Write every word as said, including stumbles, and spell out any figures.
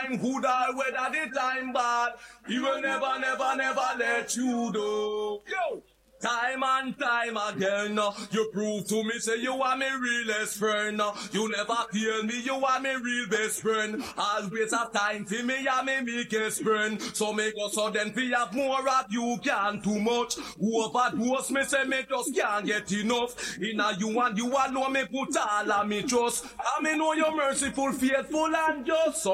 time good or whether the time bad, he will never, never, never let you do. Yo! Time and time again, uh, you prove to me, say you are my realest friend. Uh, you never kill me, you are my real best friend. Always have time for me, I'm my biggest friend. So make us so then we have more of you, can too much. Overdose me, say me just can't get enough. In a you and you alone, me put all of me trust. I me know you're merciful, faithful and just. So